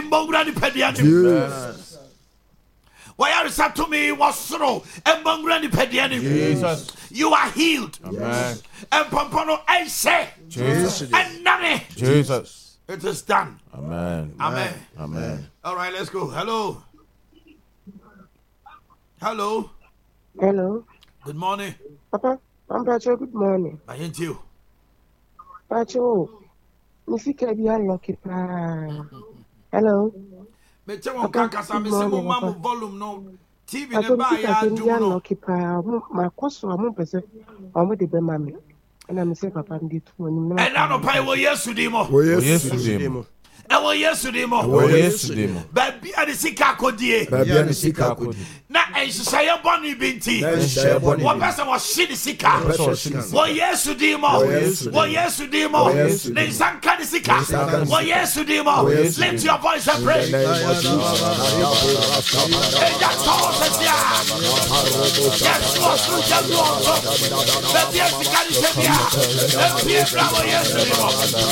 mbongra ni pediani. Wayarisa to me was soro mbongra ni pediani. Jesus. You are healed. Amen. And Pampono, I say, Jesus. And Name. Jesus. It is done. Amen. Amen. Amen. All right, let's go. Hello. Hello. Hello. Good morning. Papa, I'm Pacho. Good morning. I ain't you. Pacho, Missy Kabi, lucky pa. Hello. Me tell you, Kakasa, me say, Mama, volume no. TV I never don't ya think do I no. lucky pa. My course, I'm a person. I'm with the Bemami. And I'm saying, Papa, I'm the two. And I don't pay what yesterday more. Yesterday. And what yesterday more. Yesterday. Baby, I see Kakodie. Na enshaya boni binti. One person was shit sika. What yesterday more. What yesterday more. They sank the sika. What yesterday more. Lift your voice and pray. And that's all that's yes, what's through the Lord. Baby, I see Kakodie.